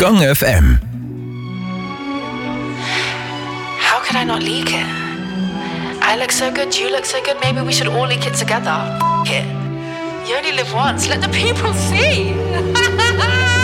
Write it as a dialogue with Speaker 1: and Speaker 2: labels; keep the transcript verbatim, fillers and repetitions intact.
Speaker 1: Gang F M.
Speaker 2: How could I not leak it? I look so good, you look so good, maybe we should all leak it together. F it. You only live once, let the people see.